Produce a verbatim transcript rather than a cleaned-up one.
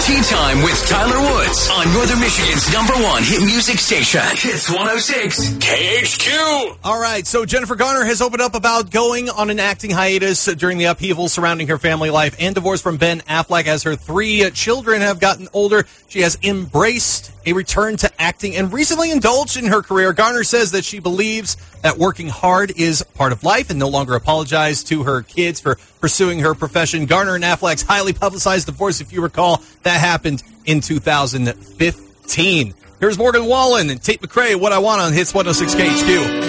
Tea Time with Tyler Woods on Northern Michigan's number one hit music station. Hits one oh six K H Q. All right, so Jennifer Garner has opened up about going on an acting hiatus during the upheaval surrounding her family life and divorce from Ben Affleck. As her three children have gotten older, she has embraced a return to acting and recently indulged in her career. Garner says that she believes that working hard is part of life and no longer apologize to her kids for pursuing her profession. Garner and Affleck's highly publicized divorce, if you recall, that happened in two thousand fifteen. Here's Morgan Wallen and Tate McRae, What I Want on Hits one oh six K H Q.